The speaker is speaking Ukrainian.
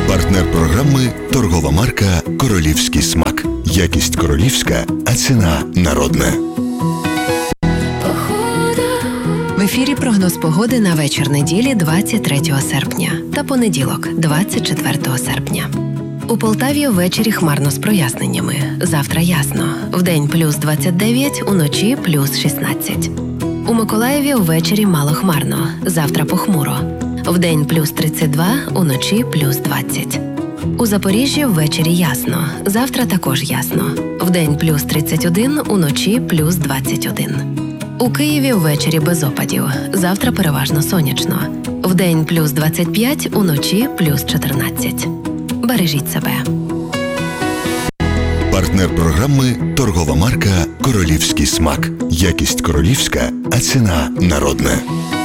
Партнер програми – торгова марка «Королівський смак». Якість королівська, а ціна народна. В ефірі прогноз погоди на вечір неділі 23 серпня та понеділок 24 серпня. У Полтаві ввечері хмарно з проясненнями. Завтра ясно. Вдень плюс 29, уночі плюс 16. У Миколаєві ввечері мало хмарно. Завтра похмуро. Вдень плюс 32, уночі плюс 20. У Запоріжжі ввечері ясно. Завтра також ясно. Вдень плюс 31, уночі плюс 21. У Києві ввечері без опадів. Завтра переважно сонячно. Вдень плюс 25, уночі плюс 14. Бережіть себе. Партнер програми – торгова марка «Королівський смак». Якість королівська, а ціна народна.